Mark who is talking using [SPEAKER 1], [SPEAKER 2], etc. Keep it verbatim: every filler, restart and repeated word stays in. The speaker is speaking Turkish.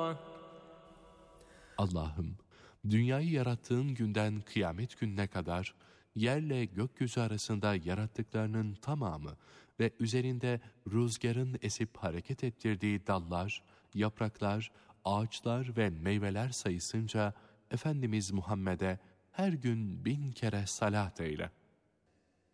[SPEAKER 1] Allah'ım, dünyayı yarattığın günden kıyamet gününe kadar yerle gökyüzü arasında yarattıklarının tamamı ve üzerinde rüzgarın esip hareket ettirdiği dallar, yapraklar, ağaçlar ve meyveler sayısınca Efendimiz Muhammed'e her gün bin kere salat eyle.